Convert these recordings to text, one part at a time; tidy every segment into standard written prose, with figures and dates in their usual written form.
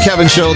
Kevin Show,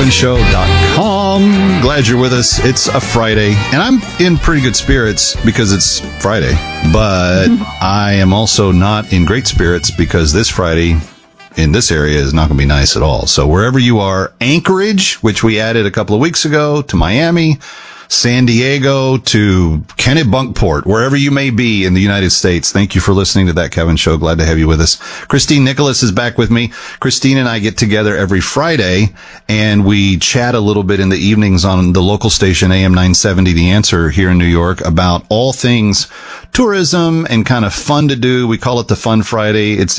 thatkevinshow.com. Glad you're with us. It's a Friday, and I'm in pretty good spirits because it's Friday. But I am also not in great spirits because this Friday in this area is not going to be nice at all. So wherever you are, Anchorage, which we added a couple of weeks ago, to Miami, San Diego, to Kennebunkport, wherever you may be in the United States. Thank you for listening to That Kevin Show. Glad to have you with us. Christine Nicholas is back with me. Christine and I get together every Friday, and we chat a little bit in the evenings on the local station, AM 970, The Answer, here in New York, about all things tourism and kind of fun to do. We call it the Fun Friday. It's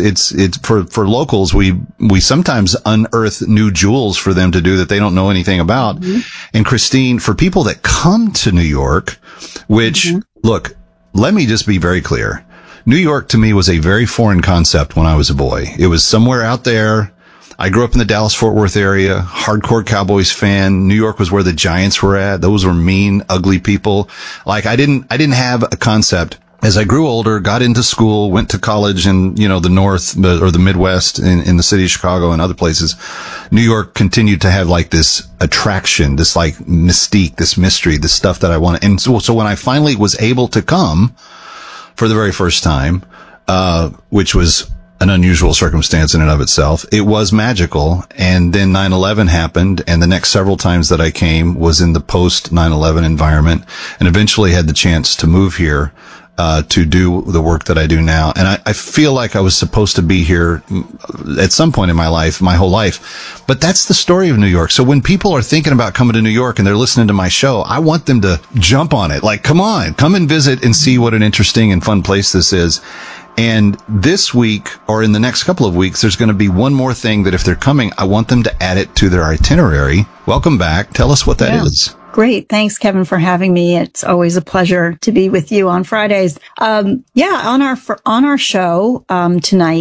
for locals. We sometimes unearth new jewels for them to do that they don't know anything about. And Christine, for people that come to New York, which, look, let me just be very clear. New York to me was a very foreign concept when I was a boy. It was somewhere out there. I grew up in the Dallas-Fort Worth area, hardcore Cowboys fan. New York was where the Giants were at. Those were mean, ugly people. Like, I didn't have a concept. As I grew older, got into school, went to college in, the North or the Midwest in the city of Chicago and other places, New York continued to have like this attraction, this like mystique, this mystery, this stuff that I wanted. And so when I finally was able to come for the very first time, which was an unusual circumstance in and of itself, it was magical. And then 9/11 happened, and the next several times that I came was in the post 9/11 environment, and eventually had the chance to move here to do the work that I do now. And I feel like I was supposed to be here at some point in my life, my whole life. But that's the story of New York. So when people are thinking about coming to New York and they're listening to my show, I want them to jump on it. Like, come on, come and visit and see what an interesting and fun place this is. And this week, or in the next couple of weeks, there's going to be one more thing that if they're coming, I want them to add it to their itinerary. Welcome back. Tell us what that is. Great. Thanks, Kevin, for having me. It's always a pleasure to be with you on Fridays. On our show, tonight,